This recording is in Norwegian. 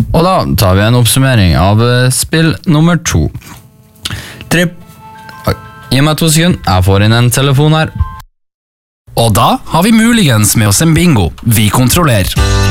Og da tar vi en oppsummering av spill nummer 2. Gi meg 2 sekunder, jeg får inn en telefon her. Og da har vi muligens med oss en bingo. Vi kontrollerer.